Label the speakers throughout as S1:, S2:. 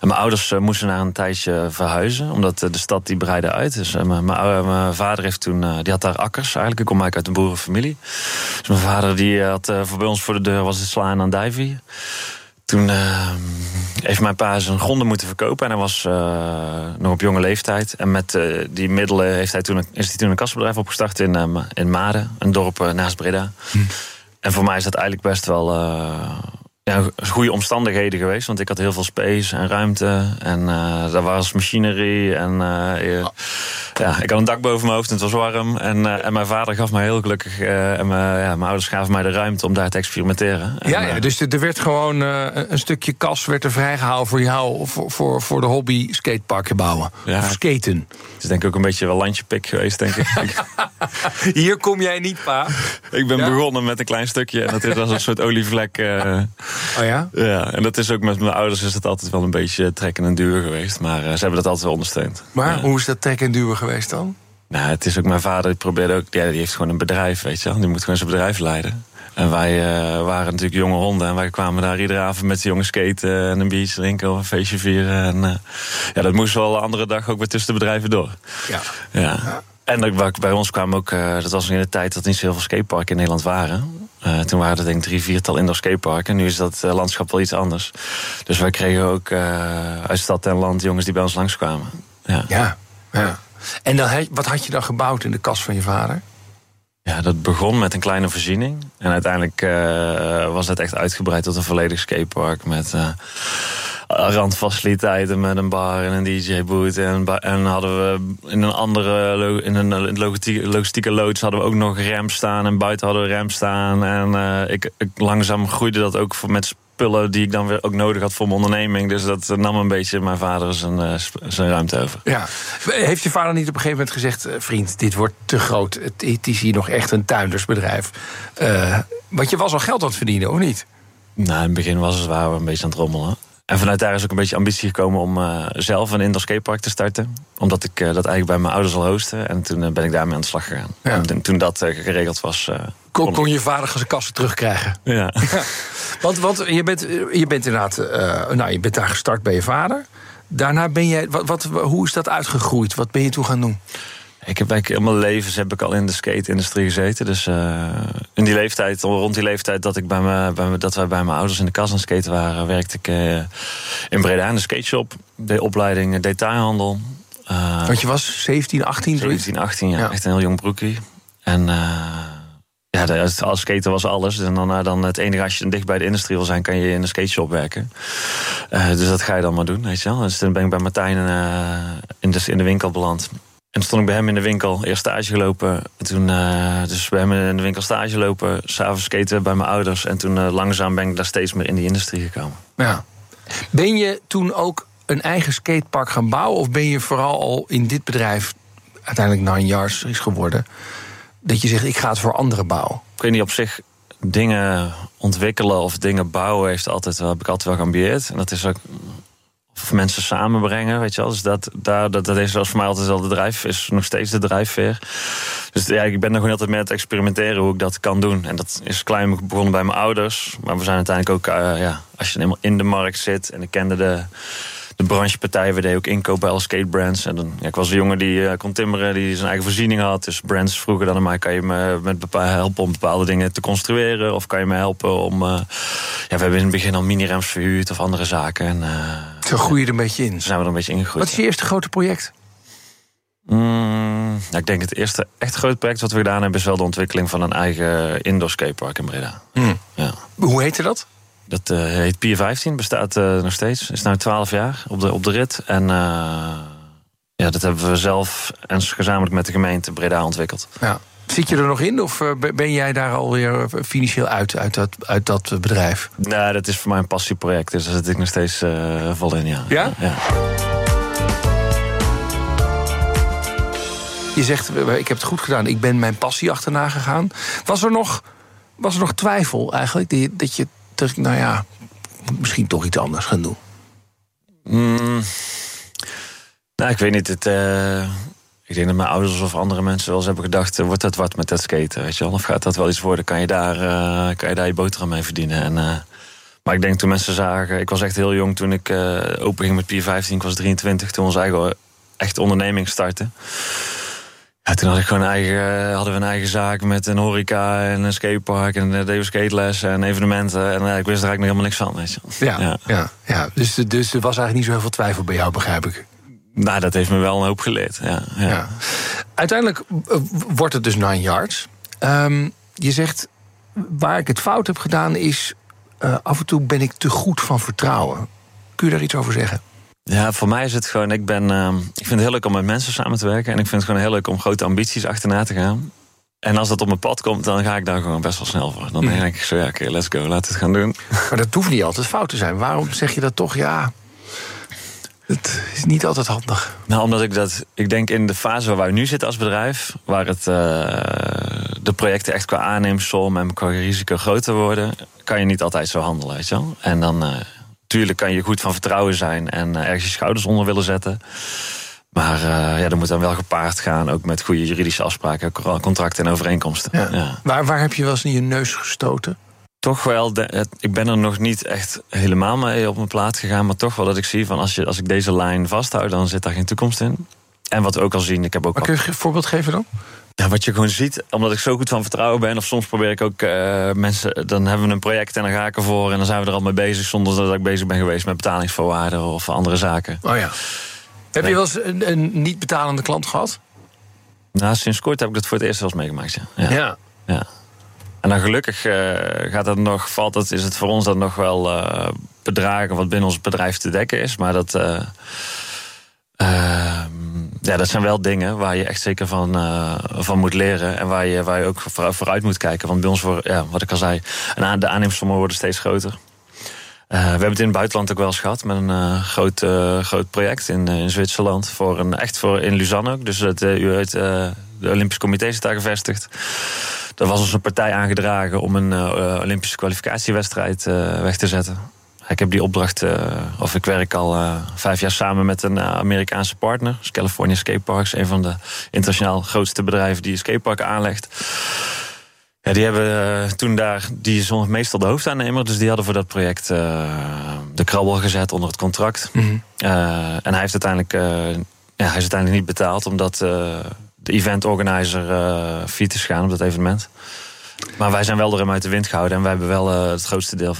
S1: En mijn ouders moesten na een tijdje verhuizen, omdat de stad die breidde uit. Dus mijn vader heeft toen, die had daar akkers eigenlijk. Ik kom eigenlijk uit een boerenfamilie. Dus mijn vader die had bij ons voor de deur was het slaan aan Dijvie. Toen heeft mijn pa zijn gronden moeten verkopen. En hij was nog op jonge leeftijd. En met die middelen is hij toen een kassenbedrijf opgestart in Maden. Een dorp naast Breda. En voor mij is dat eigenlijk best wel goede omstandigheden geweest. Want ik had heel veel space en ruimte. En daar was machinerie. En ik had een dak boven mijn hoofd en het was warm. En mijn vader gaf mij heel gelukkig. En mijn ouders gaven mij de ruimte om daar te experimenteren.
S2: Dus er werd gewoon een stukje kas werd er vrijgehouden voor jou. Voor de hobby skateparken bouwen.
S1: Ja,
S2: of skaten.
S1: Het is denk ik ook een beetje wel landjepik geweest, denk ik.
S2: Hier kom jij niet, pa.
S1: Ik ben begonnen met een klein stukje. En dat is als een soort olievlek.
S2: Oh ja?
S1: Ja, en dat is ook met mijn ouders is het altijd wel een beetje trekken en duwen geweest. Maar ze hebben dat altijd wel ondersteund.
S2: Maar hoe is dat trekken en duwen geweest dan?
S1: Nou, het is ook mijn vader, die probeerde ook. Ja, die heeft gewoon een bedrijf, weet je wel. Die moet gewoon zijn bedrijf leiden. En wij waren natuurlijk jonge honden. En wij kwamen daar iedere avond met de jongens skaten en een biertje drinken of een feestje vieren. En dat moest wel de andere dag ook weer tussen de bedrijven door. Ja. En bij ons kwamen ook, dat was in de tijd dat niet zo heel veel skateparken in Nederland waren. Toen waren er denk ik 3-4 indoor skateparken. Nu is dat landschap wel iets anders. Dus wij kregen ook uit stad en land jongens die bij ons langskwamen. Ja.
S2: En dan, wat had je dan gebouwd in de kas van je vader?
S1: Ja, dat begon met een kleine voorziening. En uiteindelijk was het echt uitgebreid tot een volledig skatepark met randfaciliteiten, met een bar en een DJ-boot. En hadden we in een logistieke loods hadden we ook nog rem staan. En buiten hadden we rem staan. En ik langzaam groeide dat ook met spullen die ik dan weer ook nodig had voor mijn onderneming. Dus dat nam een beetje mijn vader zijn ruimte over.
S2: Ja. Heeft je vader niet op een gegeven moment gezegd, vriend, dit wordt te groot. Het is hier nog echt een tuindersbedrijf. Want je was al geld aan het verdienen, of niet?
S1: Nou, in het begin waren we een beetje aan het rommelen. En vanuit daar is ook een beetje ambitie gekomen om zelf een indoor skatepark te starten. Omdat ik dat eigenlijk bij mijn ouders al hostte. En toen ben ik daarmee aan de slag gegaan. Ja. En toen dat geregeld was...
S2: Kon je vader zijn kassen terugkrijgen?
S1: Ja.
S2: Want je bent inderdaad... je bent daar gestart bij je vader. Daarna ben jij... hoe is dat uitgegroeid? Wat ben je toen gaan doen?
S1: Ik heb eigenlijk mijn levens heb ik al in de skate-industrie gezeten. Dus in die leeftijd, rond die leeftijd dat wij bij mijn ouders in de kas aan het skaten waren, werkte ik in Breda in de skateshop. Deed opleiding detailhandel.
S2: Want je was 17, 18?
S1: 17, 18, ja. Echt een heel jong broekie. En als skaten was alles. En dan het enige, als je dicht bij de industrie wil zijn, kan je in de skateshop werken. Dus dat ga je dan maar doen, weet je wel. Dus toen ben ik bij Martijn in de winkel beland. En toen stond ik bij hem in de winkel, eerst stage gelopen. Toen dus bij hem in de winkel stage lopen, 's avonds skaten bij mijn ouders. En toen langzaam ben ik daar steeds meer in die industrie gekomen.
S2: Ja. Ben je toen ook een eigen skatepark gaan bouwen? Of ben je vooral al in dit bedrijf, uiteindelijk 9 Yards is geworden, dat je zegt, ik ga het voor anderen bouwen?
S1: Ik weet niet, op zich dingen ontwikkelen of dingen bouwen heb ik altijd wel geambieerd. En dat is ook... Of mensen samenbrengen, weet je wel. Dus dat is zoals voor mij altijd wel de drijf, is nog steeds de drijfveer. Dus ja, ik ben nog altijd mee aan het experimenteren hoe ik dat kan doen. En dat is klein begonnen bij mijn ouders. Maar we zijn uiteindelijk ook, als je helemaal in de markt zit. En ik kende de branchepartijen, we deden ook inkoop bij alle skatebrands. En dan, ik was een jongen die kon timmeren, die zijn eigen voorziening had. Dus brands vroegen dan aan mij, kan je me helpen om bepaalde dingen te construeren? Of kan je me helpen om... we hebben in het begin al mini-rems verhuurd of andere zaken. En,
S2: zo groei je er een beetje in.
S1: Zijn we er een beetje ingegroeid.
S2: Wat is je eerste grote project?
S1: Ik denk het eerste echt grote project wat we gedaan hebben is wel de ontwikkeling van een eigen indoor skatepark in Breda. Ja.
S2: Hoe heette dat?
S1: Dat heet Pier 15, bestaat nog steeds. Is nu 12 jaar op de rit. En dat hebben we zelf en gezamenlijk met de gemeente Breda ontwikkeld.
S2: Ja. Zit je er nog in of ben jij daar alweer financieel uit dat bedrijf?
S1: Nou, dat is voor mij een passieproject, dus daar zit ik nog steeds vol in, ja.
S2: Ja? Je zegt, ik heb het goed gedaan, ik ben mijn passie achterna gegaan. Was er nog twijfel eigenlijk? Dat je dacht, misschien toch iets anders gaan doen?
S1: Nou, ik weet niet. Ik denk dat mijn ouders of andere mensen wel eens hebben gedacht, wordt dat wat met dat skaten, weet je wel? Of gaat dat wel iets worden? Kan je daar je boterham mee verdienen? Maar ik denk toen mensen zagen... Ik was echt heel jong toen ik open ging met Pier 15. Ik was 23 toen onze eigen echt onderneming startte. Ja, toen hadden we een eigen zaak met een horeca en een skatepark en deden we skateles en evenementen. En ik wist er eigenlijk nog helemaal niks van. Weet je.
S2: Ja. Dus er was eigenlijk niet zo heel veel twijfel bij jou, begrijp ik.
S1: Nou, dat heeft me wel een hoop geleerd. Ja.
S2: Uiteindelijk wordt het dus 9 Yards. Je zegt, waar ik het fout heb gedaan is... af en toe ben ik te goed van vertrouwen. Kun je daar iets over zeggen?
S1: Ja, voor mij is het gewoon... Ik vind het heel leuk om met mensen samen te werken. En ik vind het gewoon heel leuk om grote ambities achterna te gaan. En als dat op mijn pad komt, dan ga ik daar gewoon best wel snel voor. Dan denk ik zo, oké, let's go, laten we het gaan doen.
S2: Maar dat hoeft niet altijd fout te zijn. Waarom zeg je dat toch? Ja, het is niet altijd handig.
S1: Nou, omdat ik denk in de fase waar wij nu zitten als bedrijf... waar het de projecten echt qua aanneemsom en qua risico groter worden... kan je niet altijd zo handelen, weet je wel. En dan... Tuurlijk kan je goed van vertrouwen zijn en ergens je schouders onder willen zetten. Maar dat moet dan wel gepaard gaan, ook met goede juridische afspraken, contracten en overeenkomsten. Ja.
S2: Waar heb je wel eens in je neus gestoten?
S1: Toch wel, ik ben er nog niet echt helemaal mee op mijn plaat gegaan, maar toch wel dat ik zie van als ik deze lijn vasthoud, dan zit daar geen toekomst in. En wat we ook al zien, ik heb ook...
S2: Maar kun je een voorbeeld geven dan?
S1: Ja, wat je gewoon ziet, omdat ik zo goed van vertrouwen ben... of soms probeer ik ook mensen... dan hebben we een project en dan ga ik ervoor... en dan zijn we er al mee bezig zonder dat ik bezig ben geweest... met betalingsvoorwaarden of andere zaken.
S2: Oh ja. Heb je wel eens een niet betalende klant gehad?
S1: Nou, sinds kort heb ik dat voor het eerst wel eens meegemaakt, ja. En dan gelukkig is het voor ons dan nog wel bedragen... wat binnen ons bedrijf te dekken is, maar dat... dat zijn wel dingen waar je echt zeker van moet leren. En waar je ook vooruit moet kijken. Want bij ons, wat ik al zei, de aannemersommen worden steeds groter. We hebben het in het buitenland ook wel eens gehad. Met een groot project in Zwitserland. In Lausanne ook. Dus de Olympisch Comité zit daar gevestigd. Er was ons een partij aangedragen om een Olympische kwalificatiewedstrijd weg te zetten. Ik heb die opdracht, ik werk al 5 jaar samen met een Amerikaanse partner. Dus California Skate Parks, een van de internationaal grootste bedrijven die een skatepark aanlegt. Ja, die hebben toen die is meestal de hoofdaannemer, dus die hadden voor dat project de krabbel gezet onder het contract. Mm-hmm. En hij is uiteindelijk niet betaald, omdat de event organizer failliet is gegaan op dat evenement. Maar wij zijn wel door hem uit de wind gehouden. En wij hebben wel het grootste deel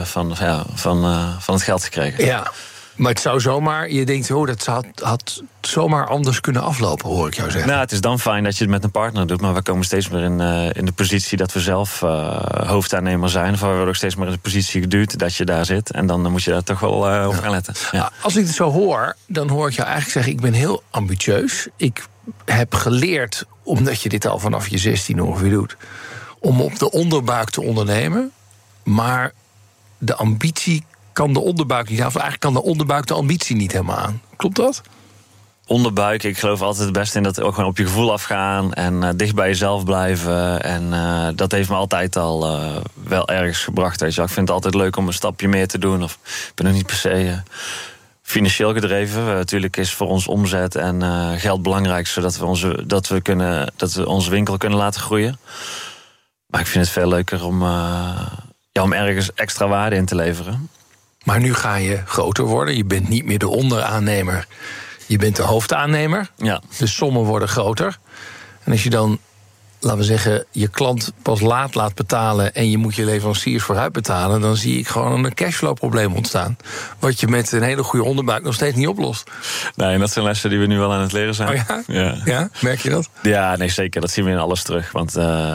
S1: van het geld gekregen. Ja,
S2: maar het zou zomaar... Je denkt, dat had zomaar anders kunnen aflopen, hoor ik jou zeggen.
S1: Nou, het is dan fijn dat je het met een partner doet. Maar we komen steeds meer in de positie dat we zelf hoofdaannemer zijn. Of we worden ook steeds meer in de positie geduwd dat je daar zit. En dan moet je daar toch wel op gaan letten. Ja.
S2: Als ik het zo hoor, dan hoor ik jou eigenlijk zeggen... ik ben heel ambitieus. Ik heb geleerd, omdat je dit al vanaf je 16 ongeveer doet... om op de onderbuik te ondernemen. Maar de ambitie kan de onderbuik niet aan. Of eigenlijk kan de onderbuik de ambitie niet helemaal aan. Klopt dat?
S1: Onderbuik, ik geloof altijd het beste in dat ook gewoon op je gevoel afgaan. En dicht bij jezelf blijven. En dat heeft me altijd al wel ergens gebracht. Weet je. Ik vind het altijd leuk om een stapje meer te doen. Of ik ben nog niet per se... financieel gedreven. Natuurlijk is voor ons omzet en geld belangrijk... zodat we onze winkel kunnen laten groeien. Maar ik vind het veel leuker om ergens extra waarde in te leveren.
S2: Maar nu ga je groter worden. Je bent niet meer de onderaannemer. Je bent de hoofdaannemer. Ja. De sommen worden groter. En als je dan, laten we zeggen, je klant pas laat betalen... en je moet je leveranciers vooruit betalen... dan zie ik gewoon een cashflow-probleem ontstaan. Wat je met een hele goede onderbuik nog steeds niet oplost.
S1: Nee, en dat zijn lessen die we nu wel aan het leren zijn.
S2: Oh ja? Ja, merk je dat?
S1: Ja, nee, zeker. Dat zien we in alles terug. Want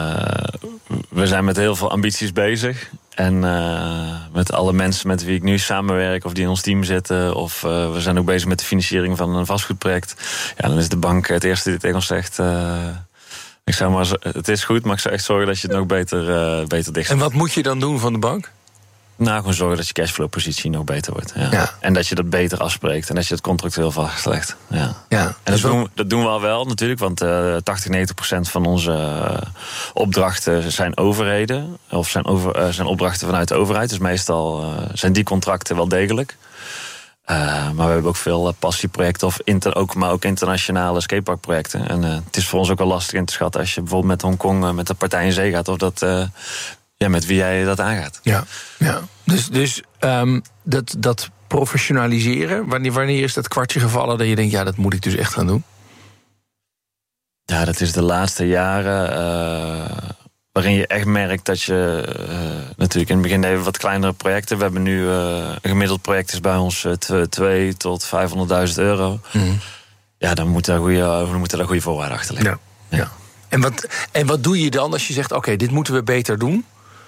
S1: we zijn met heel veel ambities bezig. En met alle mensen met wie ik nu samenwerk... of die in ons team zitten... of we zijn ook bezig met de financiering van een vastgoedproject. Ja, dan is de bank het eerste die tegen ons zegt... ik zou maar, het is goed, maar ik zou echt zorgen dat je het nog beter dicht.
S2: En wat moet je dan doen van de bank?
S1: Nou, gewoon zorgen dat je cashflow-positie nog beter wordt. Ja. En dat je dat beter afspreekt en dat je het contractueel vastlegt. Ja. En dat doen we al wel natuurlijk, want 80-90% van onze opdrachten zijn overheden. Of zijn opdrachten vanuit de overheid. Dus meestal zijn die contracten wel degelijk. Maar we hebben ook veel passieprojecten, maar ook internationale skateparkprojecten. En het is voor ons ook wel lastig in te schatten als je bijvoorbeeld met Hongkong met de partij in zee gaat, of dat met wie jij dat aangaat.
S2: Ja. Dus dat professionaliseren, wanneer is dat kwartje gevallen dat je denkt, ja, dat moet ik dus echt gaan doen?
S1: Ja, dat is de laatste jaren waarin je echt merkt dat je natuurlijk in het begin deden we wat kleinere projecten. We hebben nu een gemiddeld project is bij ons 2 tot €500.000. Ja, dan moeten daar goede voorwaarden achter liggen.
S2: Ja. En wat doe je dan als je zegt, oké, dit moeten we beter doen?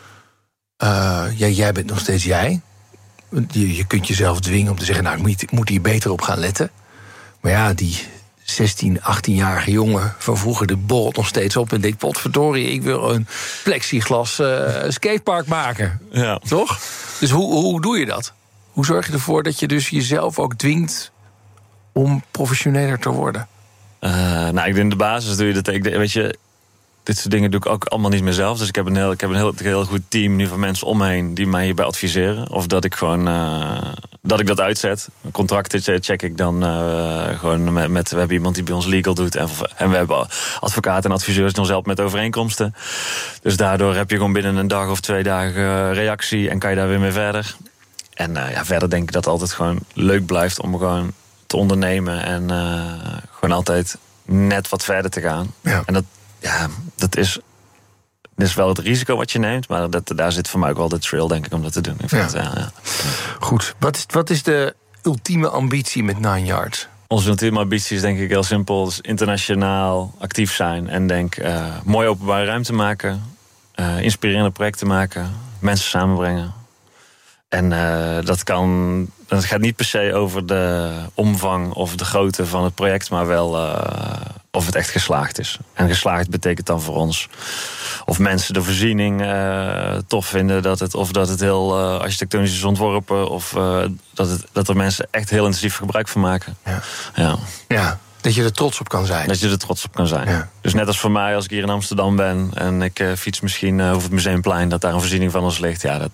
S2: Jij bent nog steeds jij. Je kunt jezelf dwingen om te zeggen, nou, ik moet hier beter op gaan letten. Maar ja, die 16, 18-jarige jongen van vroeger, de borrelt nog steeds op en denkt, potverdorie, ik wil een plexiglas skatepark maken. Ja. Toch? Dus hoe doe je dat? Hoe zorg je ervoor dat je dus jezelf ook dwingt om professioneler te worden?
S1: Ik denk in de basis doe je dat. Weet je, dit soort dingen doe ik ook allemaal niet meer zelf. Dus ik heb een heel goed team nu van mensen om me heen die mij hierbij adviseren. Of dat ik gewoon dat ik dat uitzet. Contracten check ik dan gewoon met. We hebben iemand die bij ons legal doet. En we hebben advocaten en adviseurs die ons helpen met overeenkomsten. Dus daardoor heb je gewoon binnen een dag of 2 dagen reactie en kan je daar weer mee verder. En verder denk ik dat het altijd gewoon leuk blijft om gewoon te ondernemen en gewoon altijd net wat verder te gaan. Ja. En dat is wel het risico wat je neemt, maar daar zit voor mij ook wel de thrill, denk ik, om dat te doen.
S2: Goed, wat is de ultieme ambitie met 9 Yards?
S1: Onze ultieme ambitie is denk ik heel simpel. Dus internationaal actief zijn en mooie openbare ruimte maken, inspirerende projecten maken, mensen samenbrengen. En dat gaat niet per se over de omvang of de grootte van het project, maar wel of het echt geslaagd is. En geslaagd betekent dan voor ons of mensen de voorziening tof vinden, dat het heel architectonisch is ontworpen, of dat er mensen echt heel intensief gebruik van maken.
S2: Ja. Dat je er trots op kan zijn.
S1: Dat je er trots op kan zijn. Ja. Dus net als voor mij, als ik hier in Amsterdam ben en ik fiets misschien over het Museumplein, dat daar een voorziening van ons ligt. Ja,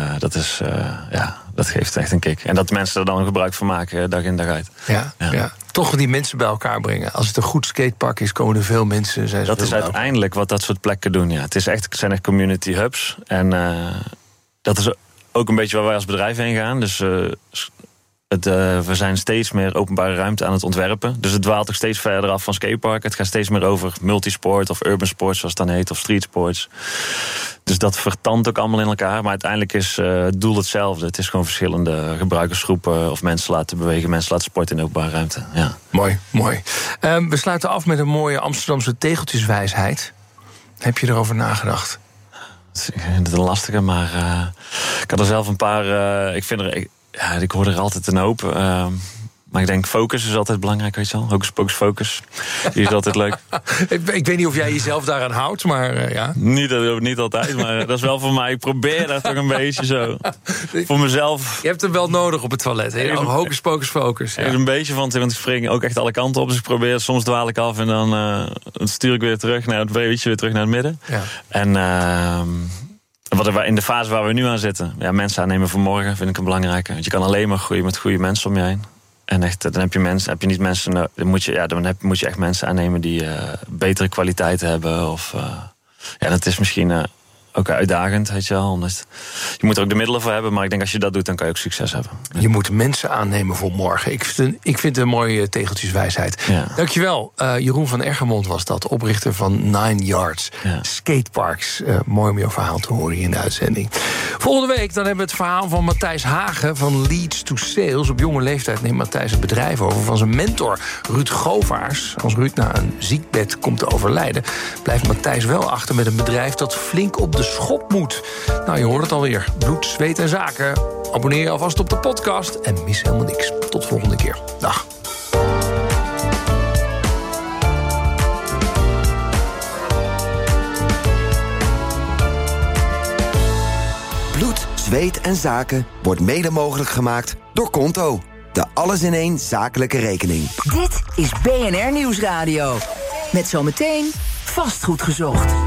S1: dat geeft echt een kick. En dat mensen er dan gebruik van maken, dag in dag uit. Ja. Toch die mensen bij elkaar brengen. Als het een goed skatepark is, komen er veel mensen. Dat is uiteindelijk wat dat soort plekken doen. Ja. Het zijn echt community hubs. En dat is ook een beetje waar wij als bedrijf heen gaan. Dus we zijn steeds meer openbare ruimte aan het ontwerpen. Dus het dwaalt ook steeds verder af van skatepark. Het gaat steeds meer over multisport of urban sports, zoals het dan heet, of street sports. Dus dat vertandt ook allemaal in elkaar. Maar uiteindelijk is het doel hetzelfde. Het is gewoon verschillende gebruikersgroepen of mensen laten bewegen, mensen laten sporten in de openbare ruimte. Ja.
S2: Mooi. We sluiten af met een mooie Amsterdamse tegeltjeswijsheid. Heb je erover nagedacht?
S1: Dat is een lastige, maar ik had er zelf een paar. Ik hoor er altijd een hoop. Maar ik denk, focus is altijd belangrijk, weet je wel. Hocus pocus focus. Die is altijd leuk.
S2: Ik weet niet of jij jezelf daaraan houdt, maar ja.
S1: Niet altijd, maar dat is wel voor mij. Ik probeer dat toch een beetje zo. Voor mezelf.
S2: Je hebt hem wel nodig op het toilet. Hocus pocus focus.
S1: Er is een beetje van, want ik spring ook echt alle kanten op. Dus ik probeer, soms dwaal ik af en dan stuur ik weer terug naar het midden. Ja. En in de fase waar we nu aan zitten, mensen aannemen voor morgen vind ik een belangrijke. Want je kan alleen maar groeien met goede mensen om je heen. En echt, dan moet je echt mensen aannemen die betere kwaliteiten hebben. Of dat is misschien ook uitdagend, weet je wel. Omdat je moet er ook de middelen voor hebben, maar ik denk als je dat doet, dan kan je ook succes hebben.
S2: Je moet mensen aannemen voor morgen. Ik vind het een mooie tegeltjeswijsheid. Ja. Dankjewel. Jeroen van Eggermond was dat, oprichter van 9 Yards. Ja. Skateparks. Mooi om jouw verhaal te horen hier in de uitzending. Volgende week dan hebben we het verhaal van Matthijs Hagen van Leads to Sales. Op jonge leeftijd neemt Matthijs het bedrijf over van zijn mentor Ruud Govaars. Als Ruud na een ziekbed komt te overlijden, blijft Matthijs wel achter met een bedrijf dat flink op de schop moet. Nou, je hoort het alweer. Bloed, zweet en zaken. Abonneer je alvast op de podcast en mis helemaal niks. Tot volgende keer. Dag.
S3: Bloed, zweet en zaken wordt mede mogelijk gemaakt door Konto. De alles-in-één zakelijke rekening.
S4: Dit is BNR Nieuwsradio. Met zometeen Vastgoed gezocht.